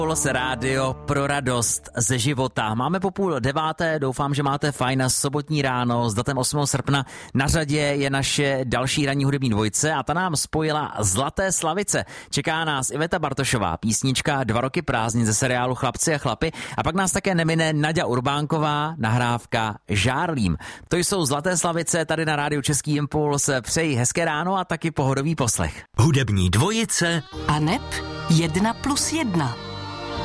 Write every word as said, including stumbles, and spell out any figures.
Puls rádio pro radost ze života. Máme po půl deváté, doufám, že máte fajn sobotní ráno s datem osmého srpna. Na řadě je naše další ranní hudební dvojice a ta nám spojila Zlaté slavice. Čeká nás Iveta Bartošová, písnička Dva roky prázdnin ze seriálu Chlapci a chlapy, a pak nás také nemine Naďa Urbánková, nahrávka Žárlím. To jsou Zlaté slavice tady na rádiu Český impuls. Přeji hezké ráno a taky pohodový poslech. Hudební dvojice a neb jedna plus jedna.